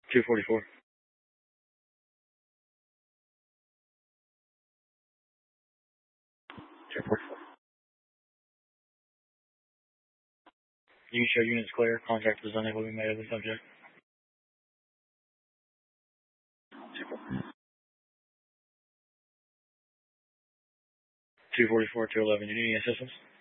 244. 244. You can show units clear. Contact is unable to be made of the subject. 244, 211. You need any assistance?